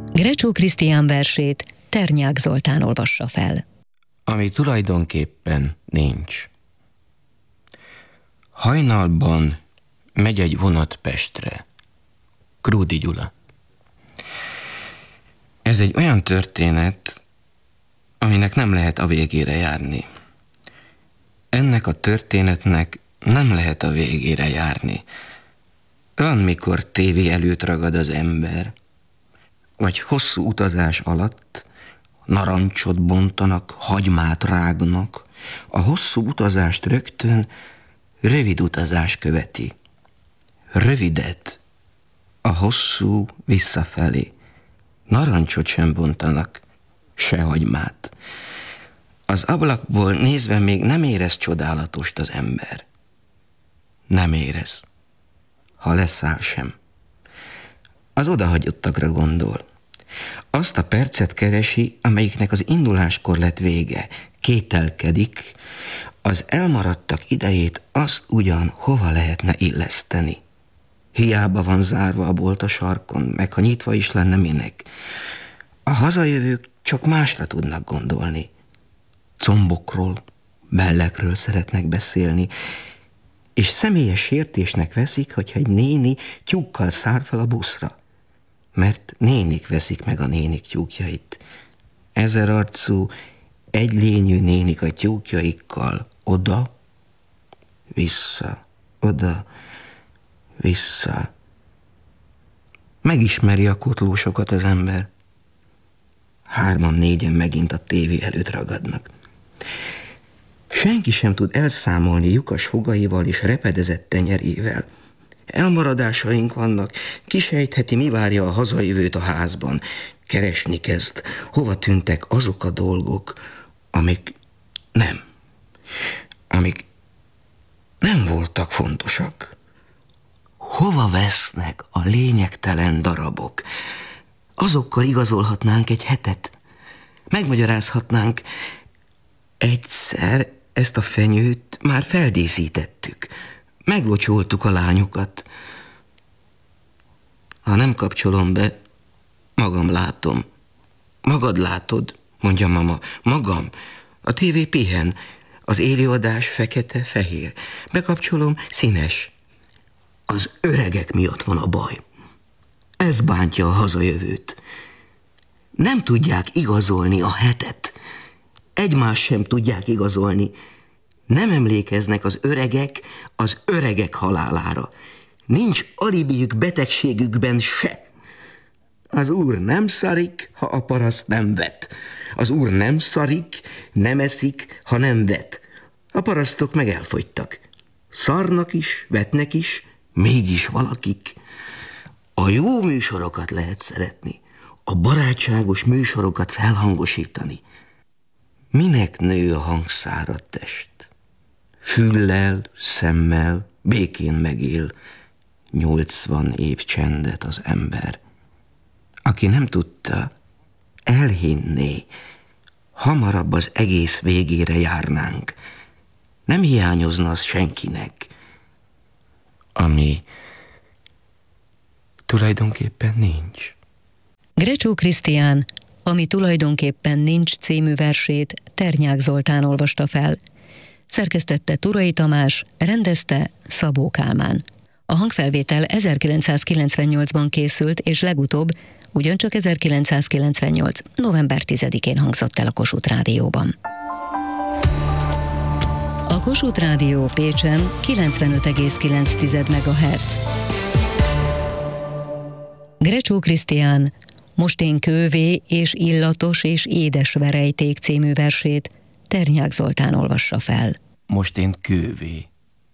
Grecsó Krisztián versét Ternyák Zoltán olvassa fel. Ami tulajdonképpen nincs. Hajnalban megy egy vonat Pestre. Krúdy Gyula. Ez egy olyan történet, aminek nem lehet a végére járni. Ennek a történetnek nem lehet a végére járni. Van, mikor tévé előtt ragad az ember, vagy hosszú utazás alatt narancsot bontanak, hagymát rágnak. A hosszú utazást rögtön rövid utazás követi. Rövidet, a hosszú visszafelé. Narancsot sem bontanak, se hagymát. Az ablakból nézve még nem érez csodálatost az ember. Nem érez. Ha leszáll sem. Az odahagyottakra gondol. Azt a percet keresi, amelyiknek az induláskor lett vége. Kételkedik, az elmaradtak idejét azt ugyan hova lehetne illeszteni. Hiába van zárva a bolt a sarkon, meg ha nyitva is lenne, minek. A hazajövők csak másra tudnak gondolni. Combokról, bellekről szeretnek beszélni, és személyes sértésnek veszik, hogyha egy néni tyúkkal száll fel a buszra. Mert nénik veszik meg a nénik tyúkjait. Ezerarcú, egylényű nénik a tyúkjaikkal oda, vissza, oda, vissza. Megismeri a kotlósokat az ember. 3-4 megint a tévé előtt ragadnak. Senki sem tud elszámolni lyukas fogaival és repedezett tenyerével. Elmaradásaink vannak, kisejtheti, mi várja a hazajövőt a házban. Keresni kezd, hova tűntek azok a dolgok, amik nem voltak fontosak. Hova vesznek a lényegtelen darabok? Azokkal igazolhatnánk egy hetet. Megmagyarázhatnánk, egyszer ezt a fenyőt már feldíszítettük. Meglocsoltuk a lányokat. Ha nem kapcsolom be, magam látom. Magad látod, mondja mama. Magam. A tévé pihen. Az élőadás fekete-fehér. Bekapcsolom, színes. Az öregek miatt van a baj. Ez bántja a hazajövőt. Nem tudják igazolni a hetet. Egymás sem tudják igazolni. Nem emlékeznek az öregek halálára. Nincs alibijük betegségükben se. Az úr nem szarik, ha a paraszt nem vet. Az úr nem szarik, nem eszik, ha nem vet. A parasztok meg elfogytak. Szarnak is, vetnek is, mégis valakik. A jó műsorokat lehet szeretni, a barátságos műsorokat felhangosítani. Minek nő a hangszáradt test? Füllel, szemmel, békén megél 80 év csendet az ember. Aki nem tudta, elhinné, hamarabb az egész végére járnánk. Nem hiányozna az senkinek, ami tulajdonképpen nincs. Grecsó Krisztián, Ami tulajdonképpen nincs című versét Ternyák Zoltán olvasta fel. Szerkesztette Turay Tamás, rendezte Szabó Kálmán. A hangfelvétel 1998-ban készült, és legutóbb ugyancsak 1998. november 10-én hangzott el a Kossuth Rádióban. A Kossuth Rádió Pécsen 95,9 MHz. Grecsó Krisztián Most én kővé és illatos és édes verejték című versét Ternyák Zoltán olvassa fel. Most én kővé.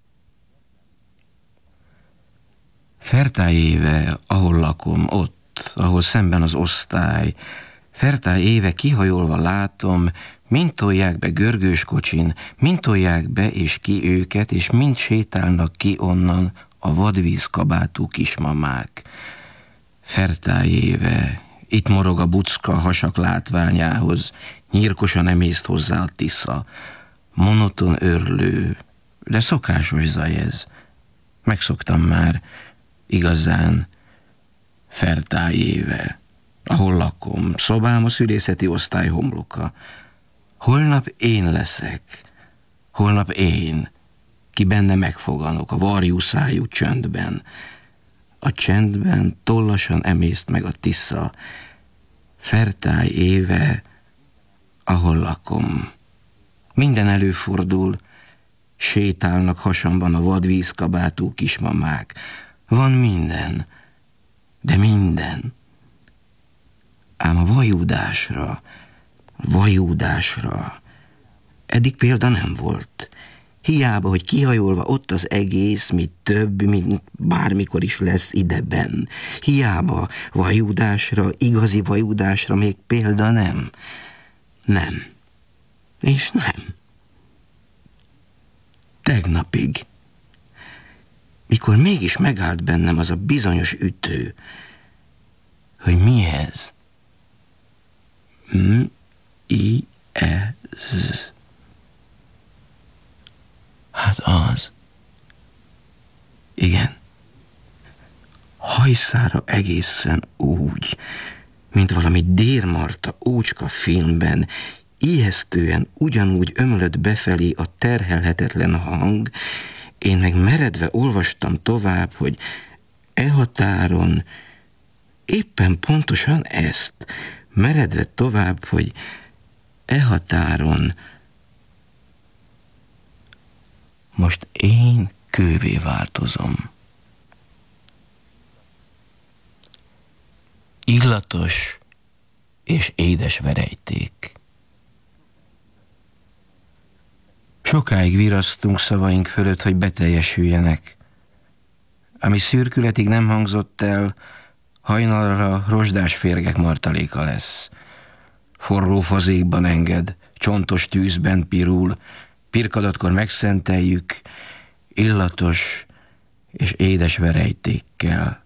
Fertály éve, ahol lakom, ott, ahol szemben az osztály, Fertály éve kihajolva látom, mind tolják be görgős kocsin, mind tolják be és ki őket, és mind sétálnak ki onnan a vadvízkabátú kismamák. Fertály éve, itt morog a bucka hasak látványához, nyírkosan emészt hozzá a Tisza. Monoton örlő, de szokásos zaj ez. Megszoktam már, igazán, Fertály éve. ahol lakom, szobám a szülészeti osztály homloka. Holnap én leszek, holnap én, ki benne megfoganok a varjú szájú csöndben. A csendben tollasan emészt meg a Tisza, Fertály éve, ahol lakom. Minden előfordul, sétálnak hasamban a vadvízkabátú kismamák. Van minden, de minden. Ám a vajúdásra eddig példa nem volt. Hiába, hogy kihajolva ott az egész, mit több, mint bármikor is lesz ideben. Hiába vajúdásra, igazi vajúdásra még példa nem. Nem. És nem. Tegnapig, mikor mégis megállt bennem az a bizonyos ütő, hogy mi ez? M-I-E-Z. Hát az. Igen. Hajszára egészen úgy, mint valami Dér Marta ócska filmben, ijesztően ugyanúgy ömlött befelé a terhelhetetlen hang, én meg meredve olvastam tovább, hogy e határon éppen pontosan ezt, meredve tovább, hogy e határon most én kővé változom. Illatos és édes verejték. Sokáig virasztunk szavaink fölött, hogy beteljesüljenek. Ami szürkületig nem hangzott el, hajnalra rozsdás férgek martaléka lesz. Forró fazékban enged, csontos tűzben pirul, pirkadatkor megszenteljük, illatos és édes verejtékkel.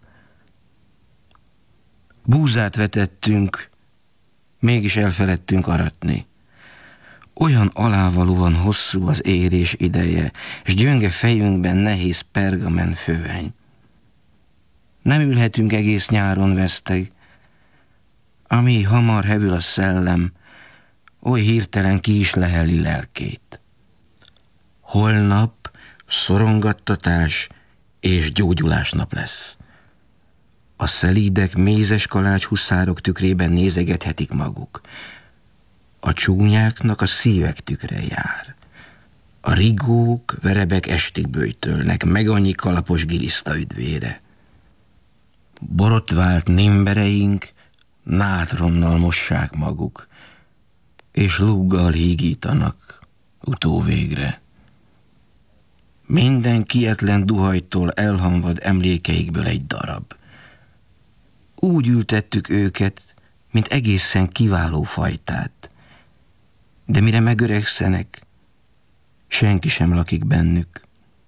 Búzát vetettünk, mégis elfeledtünk aratni. Olyan alávalóan hosszú az érés ideje, és gyönge fejünkben nehéz pergamen föveny. Nem ülhetünk egész nyáron veszteg, ami hamar hevül a szellem, oly hirtelen ki is leheli lelkét. Holnap szorongattatás és gyógyulás nap lesz. A szelídek mézes kalács huszárok tükrében nézegethetik maguk. A csúnyáknak a szívek tükre jár. A rigók, verebek estig böjtölnek, meg annyi kalapos giliszta üdvére. Borotvált nimbereink nátronnal mossák maguk, és lúggal hígítanak utóvégre. Minden kietlen duhajtól elhamvad emlékeikből egy darab. Úgy ültettük őket, mint egészen kiváló fajtát. De mire megöregszenek, senki sem lakik bennük.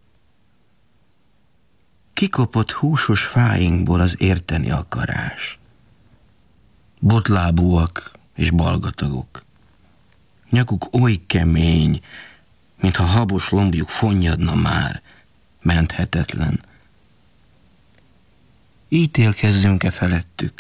Kikopott húsos fáinkból az érteni akarás. Botlábúak és balgatagok. Nyakuk oly kemény, mintha habos lombjuk fonnyadna már, menthetetlen. Ítélkezzünk-e felettük?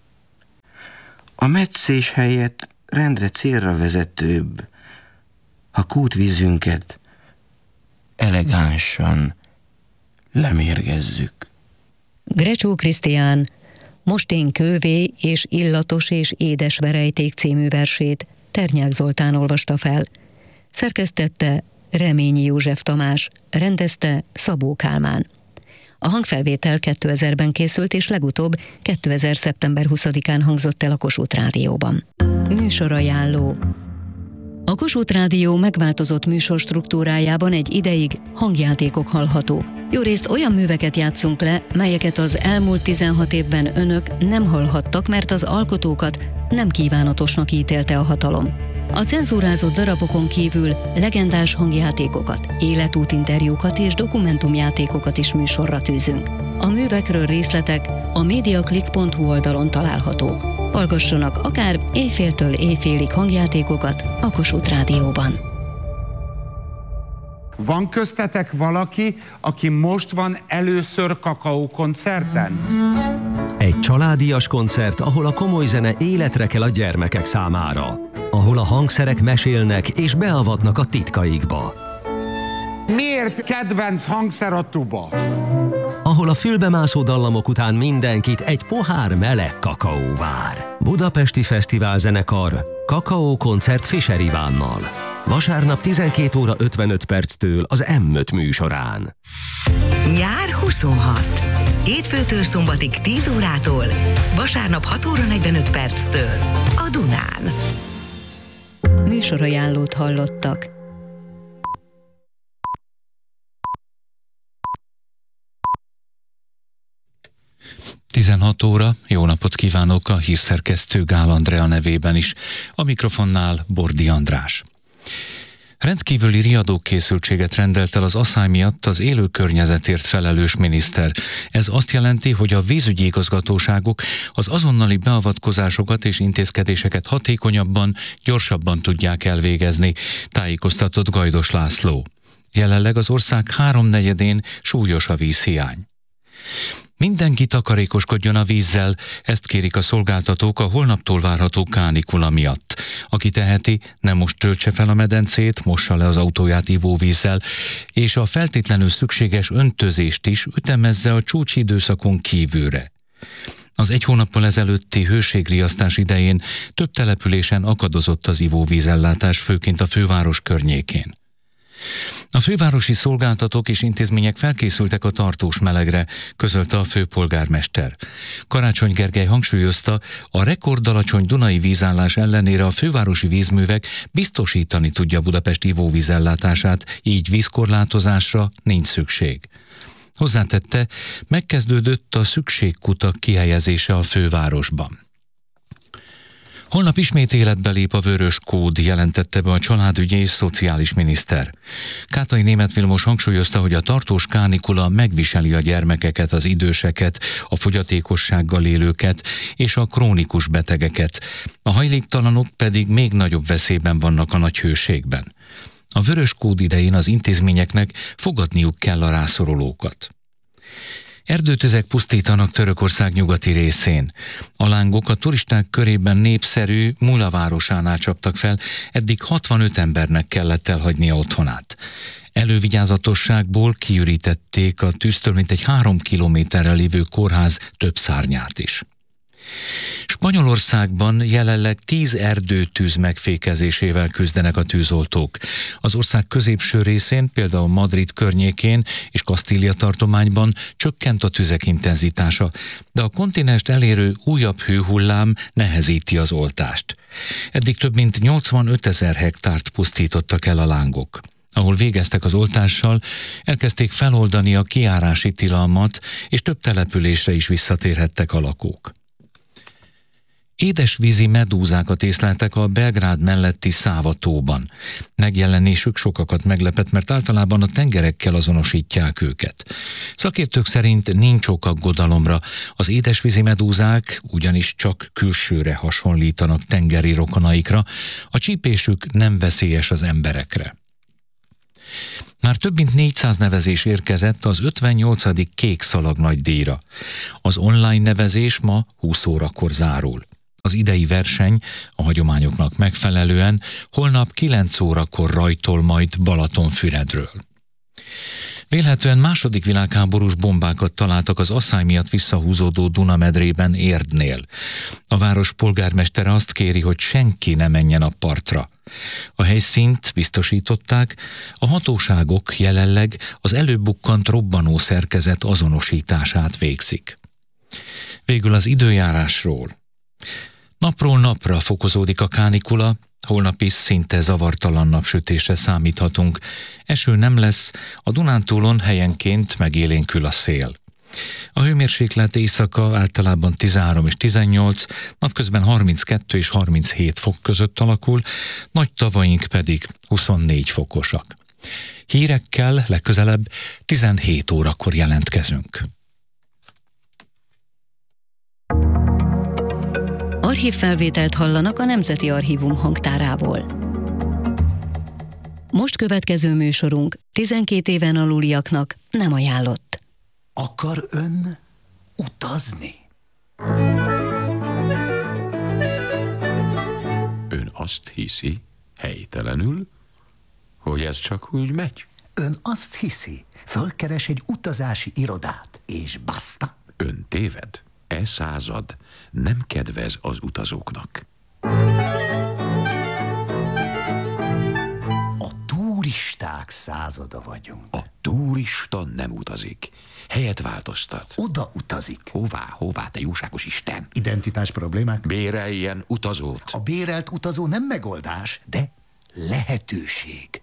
A metszés helyett rendre célra vezetőbb, ha kútvízünket elegánsan lemérgezzük. Grecsó Krisztián Most én kővé és illatos és édes verejték című versét Ternyák Zoltán olvasta fel. Szerkesztette Reményi József Tamás, rendezte Szabó Kálmán. A hangfelvétel 2000-ben készült, és legutóbb 2000. szeptember 20-án hangzott el a Kossuth Rádióban. Műsorajánló. A Kossuth Rádió megváltozott műsorstruktúrájában egy ideig hangjátékok hallhatók. Jórészt olyan műveket játszunk le, melyeket az elmúlt 16 évben önök nem hallhattak, mert az alkotókat nem kívánatosnak ítélte a hatalom. A cenzúrázott darabokon kívül legendás hangjátékokat, életútinterjúkat és dokumentumjátékokat is műsorra tűzünk. A művekről részletek a mediaclick.hu oldalon találhatók. Hallgassanak akár éjféltől éjfélig hangjátékokat a Kossuth Rádióban. Van köztetek valaki, aki most van először kakaókoncerten? Egy családias koncert, ahol a komoly zene életre kell a gyermekek számára. Ahol a hangszerek mesélnek és beavatnak a titkaikba. Miért kedvenc hangszer a tuba? Ahol a fülbemászó dallamok után mindenkit egy pohár meleg kakaó vár. Budapesti Fesztivál Zenekar Kakaó koncert Fischer Ivánnal. Vasárnap 12 óra 55 perctől az M5 műsorán. Nyár 26. Hétfőtől szombatig 10 órától, vasárnap 6 óra 45 perctől a Dunán. Műsorajánlót hallottak. Tizenhat óra, jó napot kívánok a hírszerkesztő Gál Andrea nevében is, a mikrofonnál Bordi András. Rendkívüli riadókészültséget rendelt el az aszály miatt az élő környezetért felelős miniszter. Ez azt jelenti, hogy a vízügyi igazgatóságok az azonnali beavatkozásokat és intézkedéseket hatékonyabban, gyorsabban tudják elvégezni, tájékoztatott Gajdos László. Jelenleg az ország 3/4-én súlyos a vízhiány. Mindenki takarékoskodjon a vízzel, ezt kérik a szolgáltatók a holnaptól várható kánikula miatt. Aki teheti, ne most töltse fel a medencét, mossa le az autóját ivóvízzel, és a feltétlenül szükséges öntözést is ütemezze a csúcsidőszakon kívülre. Az egy hónappal ezelőtti hőségriasztás idején több településen akadozott az ivóvízellátás, főként a főváros környékén. A fővárosi szolgáltatók és intézmények felkészültek a tartós melegre, közölte a főpolgármester. Karácsony Gergely hangsúlyozta, a rekordalacsony dunai vízállás ellenére a fővárosi vízművek biztosítani tudja Budapest ivóvízellátását, így vízkorlátozásra nincs szükség. Hozzátette, megkezdődött a szükségkutak kihelyezése a fővárosban. Holnap ismét életbe lép a vörös kód, jelentette be a családügyi és szociális miniszter. Kátai Németh Vilmos hangsúlyozta, hogy a tartós kánikula megviseli a gyermekeket, az időseket, a fogyatékossággal élőket és a krónikus betegeket. A hajléktalanok pedig még nagyobb veszélyben vannak a nagy hőségben. A vörös kód idején az intézményeknek fogadniuk kell a rászorulókat. Erdőtüzek pusztítanak Törökország nyugati részén. A lángok a turisták körében népszerű Mula városánál csaptak fel, eddig 65 embernek kellett elhagynia otthonát. Elővigyázatosságból kiürítették a tűztől mintegy 3 kilométerre lévő kórház több szárnyát is. Spanyolországban jelenleg 10 erdőtűz megfékezésével küzdenek a tűzoltók. Az ország középső részén, például Madrid környékén és Kasztília tartományban csökkent a tüzek intenzitása, de a kontinenst elérő újabb hőhullám nehezíti az oltást. Eddig több mint 85 000 hektárt pusztítottak el a lángok. Ahol végeztek az oltással, elkezdték feloldani a kijárási tilalmat, és több településre is visszatérhettek a lakók. Édesvízi medúzákat észleltek a Belgrád melletti Száva tóban. Megjelenésük sokakat meglepett, mert általában a tengerekkel azonosítják őket. Szakértők szerint nincs ok aggodalomra. Az édesvízi medúzák ugyanis csak külsőre hasonlítanak tengeri rokonaikra, a csípésük nem veszélyes az emberekre. Már több mint 400 nevezés érkezett az 58. Kék Szalag nagydíjra. Az online nevezés ma 20 órakor zárul. Az idei verseny a hagyományoknak megfelelően holnap 9 órakor rajtol majd Balatonfüredről. Vélhetően második világháborús bombákat találtak az aszály miatt visszahúzódó Dunamedrében Érdnél. A város polgármestere azt kéri, hogy senki ne menjen a partra. A helyszínt biztosították, a hatóságok jelenleg az előbukkant robbanó szerkezet azonosítását végzik. Végül az időjárásról. Napról napra fokozódik a kánikula, holnap is szinte zavartalan napsütésre számíthatunk. Eső nem lesz, a Dunántúlon helyenként megélénkül a szél. A hőmérséklet éjszaka általában 13 és 18, napközben 32 és 37 fok között alakul, nagy tavaink pedig 24 fokosak. Hírekkel legközelebb 17 órakor jelentkezünk. Archívfelvételt hallanak a Nemzeti Archívum hangtárából. Most következő műsorunk 12 éven aluliaknak nem ajánlott. Akar ön utazni? azt hiszi, helytelenül, hogy ez csak úgy megy. Ön azt hiszi, fölkeres egy utazási irodát, és basta? Ön téved. E század nem kedvez az utazóknak. A turisták százada vagyunk. A turista nem utazik. Helyet változtat. Oda utazik. Hová, te jóságos Isten? Identitás problémák? Béreljen utazót. A bérelt utazó nem megoldás, de lehetőség.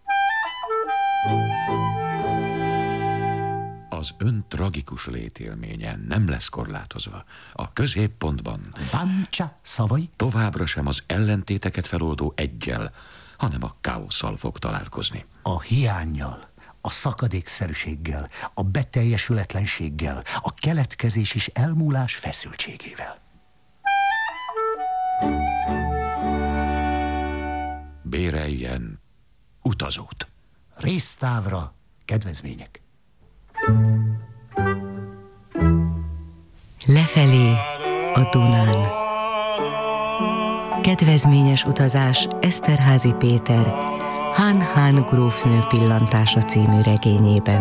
Az ön tragikus létélménye nem lesz korlátozva. A középpontban Vancsa szavai? továbbra sem az ellentéteket feloldó eggyel, hanem a káosszal fog találkozni. A hiánnyal, a szakadékszerűséggel, a beteljesületlenséggel, a keletkezés és elmúlás feszültségével. Béreljen utazót. Résztávra kedvezmények. Lefelé a Dunán. Kedvezményes utazás Eszterházy Péter Hán grófnő pillantása című regényében.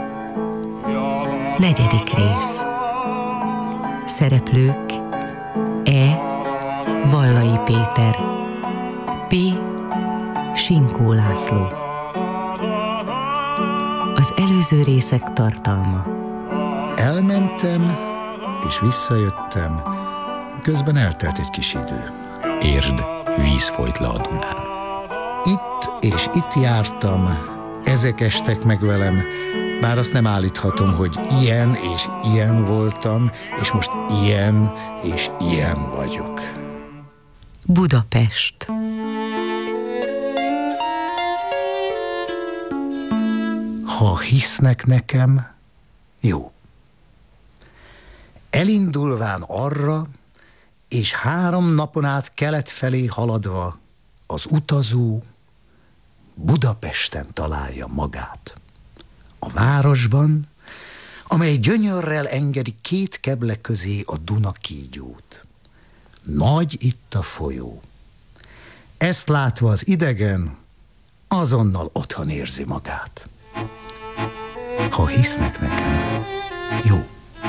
4. rész. Szereplők: E. Vallai Péter, P. Sinkó László. Az előző részek tartalma. Elmentem, és visszajöttem. Közben eltelt egy kis idő. Értsd, víz folyt le a Dunán. Itt és itt jártam, ezek estek meg velem, bár azt nem állíthatom, hogy ilyen és ilyen voltam, és most ilyen és ilyen vagyok. Budapest. Ha hisznek nekem, jó. Elindulván arra, és 3 napon át kelet felé haladva, az utazó Budapesten találja magát. A városban, amely gyönyörrel engedi 2 keble közé a Duna kígyót. Nagy itt a folyó. Ezt látva az idegen azonnal otthon érzi magát. Ha hisznek nekem, jó.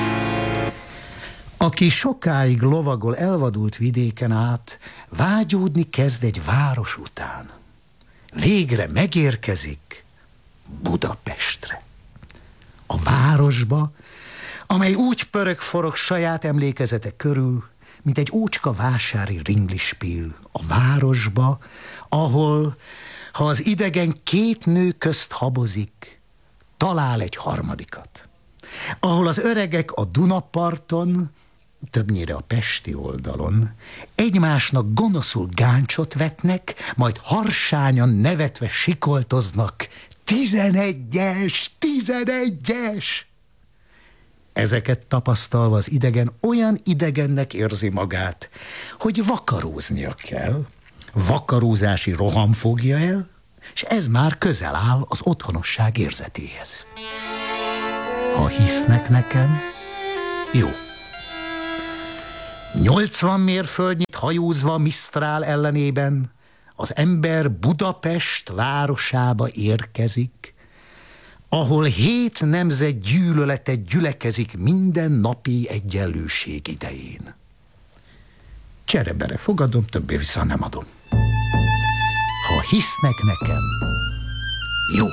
Aki sokáig lovagol elvadult vidéken át, vágyódni kezd egy város után. Végre megérkezik Budapestre. A városba, amely úgy pörög-forog saját emlékezete körül, mint egy ócska vásári ringlispil. A városba, ahol, ha az idegen 2 nő közt habozik, talál egy harmadikat. Ahol az öregek a Dunaparton, többnyire a pesti oldalon, egymásnak gonoszul gáncsot vetnek, majd harsányan nevetve sikoltoznak. 11-es, 11-es! Ezeket tapasztalva az idegen olyan idegennek érzi magát, hogy vakaróznia kell, vakarózási roham fogja el, és ez már közel áll az otthonosság érzetéhez. Ha hisznek nekem, jó. 80 mérföldnyit hajózva Misztrál ellenében az ember Budapest városába érkezik, ahol 7 nemzet gyűlölete gyülekezik minden napi egyenlőség idején. Cserebere fogadom, többé vissza nem adom. Ha hisznek nekem, jó.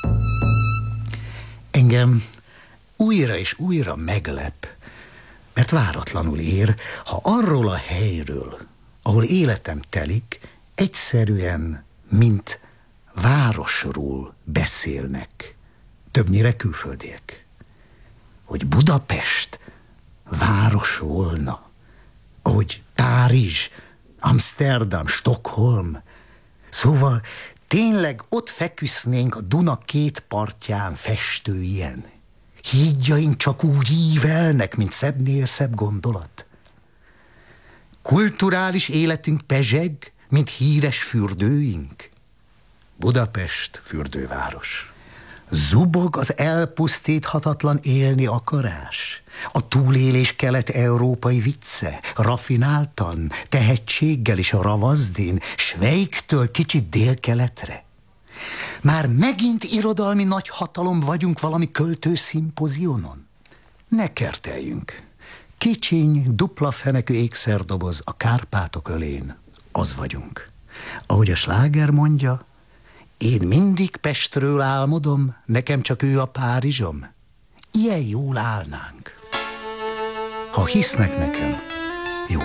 Engem újra és újra meglep, mert váratlanul ér, ha arról a helyről, ahol életem telik, egyszerűen, mint városról beszélnek, többnyire külföldiek. Hogy Budapest város volna, ahogy Párizs, Amsterdam, Stockholm. Szóval tényleg ott feküsznénk a Duna 2 partján festőjen. Hídjaink csak úgy ívelnek, mint szebbnél szebb gondolat. Kulturális életünk pezseg, mint híres fürdőink. Budapest fürdőváros. Zubog az elpusztíthatatlan élni akarás, a túlélés kelet-európai vicce, rafináltan, tehetséggel is a ravazdin, Svejktől kicsit délkeletre. Már megint irodalmi nagyhatalom vagyunk valami költőszimpozionon? Ne kerteljünk. Kicsiny, dupla fenekű ékszerdoboz a Kárpátok ölén. Az vagyunk. Ahogy a sláger mondja, én mindig Pestről álmodom, nekem csak ő a Párizsom. Ilyen jól állnánk. Ha hisznek nekem, jó.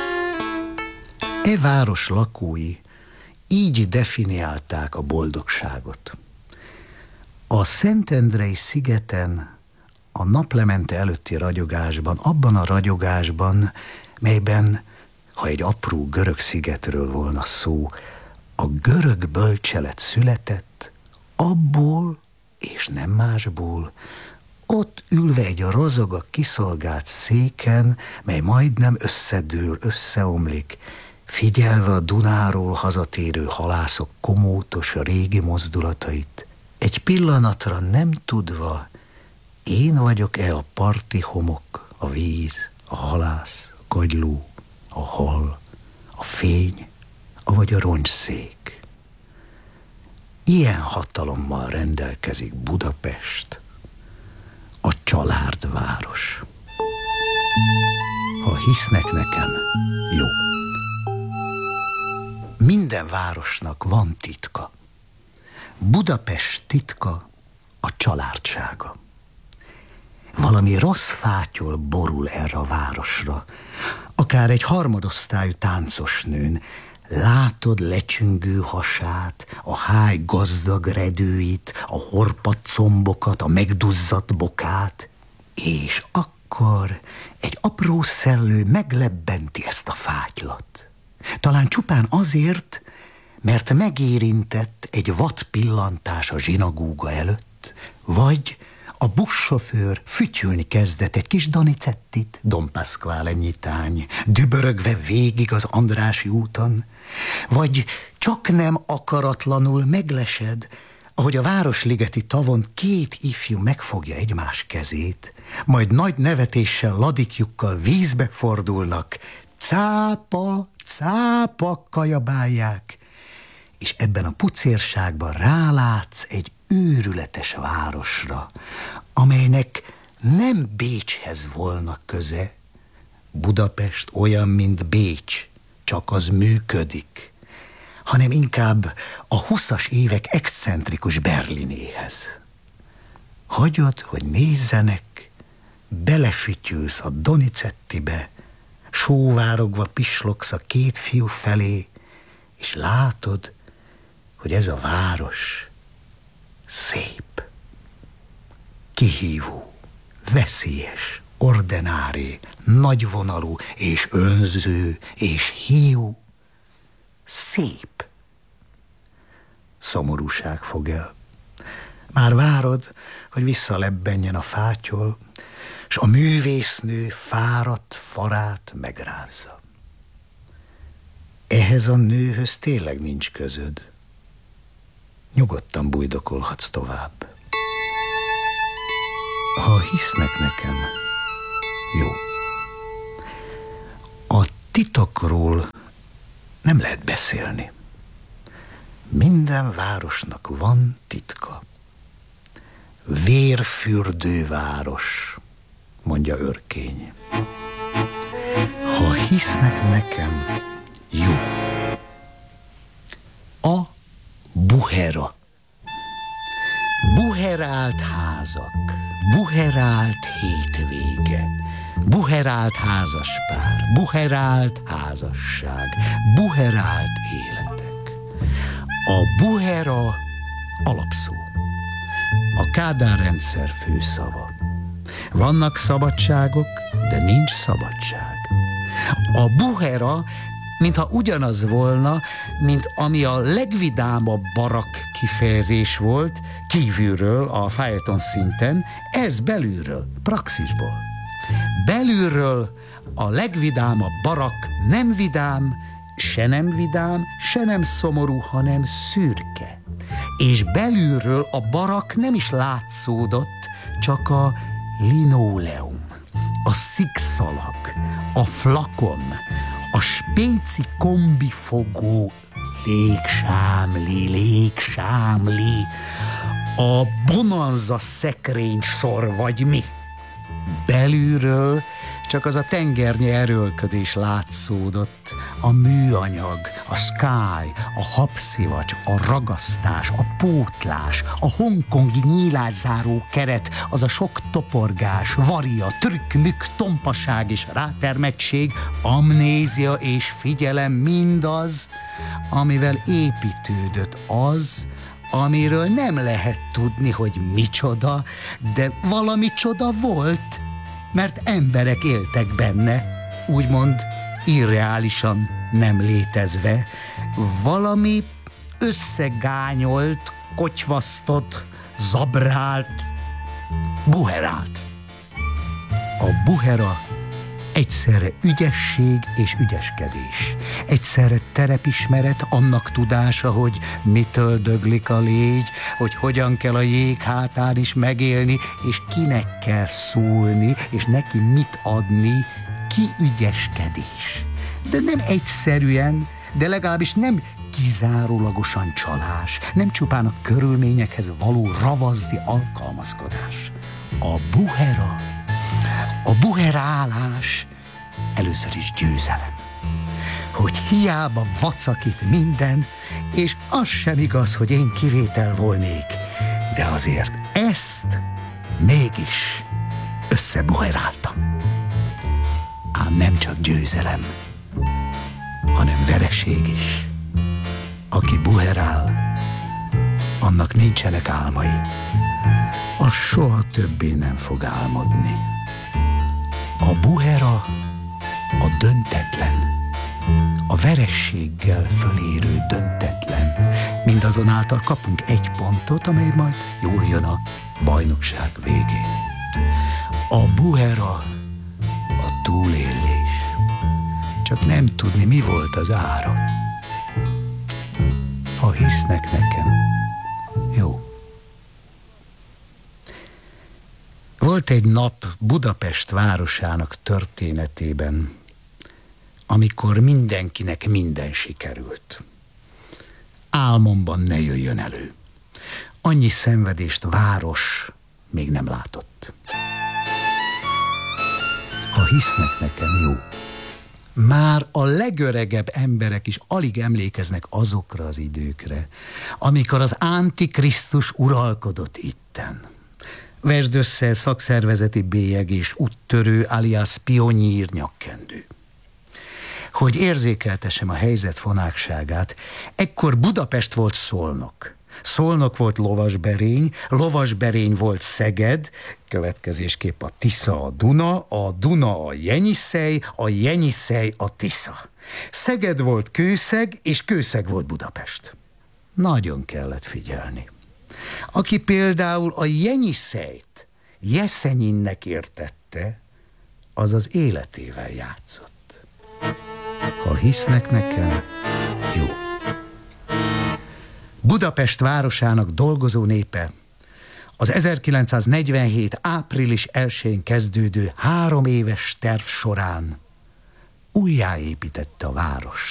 E város lakói így definiálták a boldogságot. A Szentendrei szigeten, a naplemente előtti ragyogásban, abban a ragyogásban, melyben, ha egy apró görög szigetről volna szó, a görög bölcselet született, abból és nem másból, ott ülve egy rozog a kiszolgált széken, mely majdnem összedől, összeomlik, figyelve a Dunáról hazatérő halászok komótos régi mozdulatait, egy pillanatra nem tudva, én vagyok-e a parti homok, a víz, a halász, a kagyló, a hal, a fény, avagy a roncsszék. Ilyen hatalommal rendelkezik Budapest, a családváros. Ha hisznek nekem, jó. Minden városnak van titka. Budapest titka a családsága. Valami rossz fátyol borul erre a városra, akár egy harmadosztályú táncosnőn. Látod lecsüngő hasát, a háj gazdag redőit, a horpadt combokat, a megduzzadt bokát, és akkor egy apró szellő meglebbenti ezt a fátylat. Talán csupán azért, mert megérintett egy vad pillantás a zsinagóga előtt, vagy a buszsofőr fütyülni kezdett egy kis Donizettit, Don Pasquale nyitány, dübörögve végig az Andrássy úton, vagy csak nem akaratlanul meglesed, ahogy a Városligeti tavon két ifjú megfogja egymás kezét, majd nagy nevetéssel ladikjukkal vízbe fordulnak, cápa, cápa kajabálják, és ebben a pucérságban rálátsz egy őrületes városra, amelynek nem Bécshez volna köze. Budapest olyan, mint Bécs, csak az működik, hanem inkább a 20-as évek excentrikus Berlinéhez. Hagyod, hogy nézzenek, belefütyülsz a Donizettibe, sóvárogva pislogsz a két fiú felé, és látod, hogy ez a város szép, kihívó, veszélyes, ordinári, nagyvonalú és önző és hiú, szép. Szomorúság fog el. Már várod, hogy visszalebbenjen a fátyol, s a művésznő fáradt farát megrázza. Ehhez a nőhöz tényleg nincs közöd. Nyugodtan bujdokolhatsz tovább. Ha hisznek nekem, jó. A titokról nem lehet beszélni. Minden városnak van titka. Vérfürdőváros, mondja Örkény. Ha hisznek nekem, jó. A buhera. Buherált házak, buherált hétvége, buherált házaspár, buherált házasság, buherált életek. A buhera alapszó. A Kádár-rendszer főszava. Vannak szabadságok, de nincs szabadság. A buhera, mintha ugyanaz volna, mint ami a legvidámabb barak kifejezés volt, kívülről, a fejeton szinten, ez belülről, praxisból. Belülről a legvidámabb barak nem vidám, se nem szomorú, hanem szürke. és belülről a barak nem is látszódott, csak a linóleum, a szikszalag, a flakon, a spéci kombifogó, légsámli, a bonanza szekrény sor vagy mi. Belülről csak az a tengernyi erőlködés látszódott, a műanyag, a sky, a habszivacs, a ragasztás, a pótlás, a hongkongi nyílászáró keret, az a sok toporgás, varia, trükk-mükk, tompaság és rátermettség, amnézia és figyelem, mindaz, amivel építődött az, amiről nem lehet tudni, hogy micsoda, de valami csoda volt, mert emberek éltek benne, úgymond irreálisan nem létezve, valami összegányolt, kotyvasztott, zabrált, buherált. A buhera egyszerre ügyesség és ügyeskedés. Egyszerre terepismeret, annak tudása, hogy mitől döglik a légy, hogy hogyan kell a jég hátán is megélni, és kinek kell szólni, és neki mit adni, kiügyeskedés. De nem egyszerűen, de legalábbis nem kizárólagosan csalás, nem csupán a körülményekhez való ravaszdi alkalmazkodás. A buherálás először is győzelem. Hogy hiába vacakít minden, és az sem igaz, hogy én kivétel volnék, de azért ezt mégis összebuheráltam. Ám nem csak győzelem, hanem vereség is. Aki buherál, annak nincsenek álmai. Az soha többé nem fog álmodni. A buhera a döntetlen, a verességgel fölérő döntetlen. Mindazonáltal kapunk egy pontot, amely majd jól jön a bajnokság végén. A buhera a túlélés. Csak nem tudni, mi volt az ára. Ha hisznek nekem, jó. Volt egy nap Budapest városának történetében, amikor mindenkinek minden sikerült. Álmomban ne jöjjön elő. Annyi szenvedést város még nem látott. Ha hisznek nekem, jó. Már a legöregebb emberek is alig emlékeznek azokra az időkre, amikor az Antikrisztus uralkodott itten. Vesd össze szakszervezeti bélyegés, úttörő alias pionnyír nyakkendő. Hogy érzékeltessem a helyzet fonákságát, ekkor Budapest volt Szolnok. Szolnok volt Lovasberény, Lovasberény volt Szeged, következésképp a Tisza a Duna a Jenyiszej a Tisza. Szeged volt Kőszeg, és Kőszeg volt Budapest. Nagyon kellett figyelni. Aki például a Jenyiszejt Jeszenyinnek értette, az az életével játszott. Ha hisznek nekem, jó. Budapest városának dolgozó népe az 1947. április 1-én kezdődő 3 éves terv során újjáépítette a várost.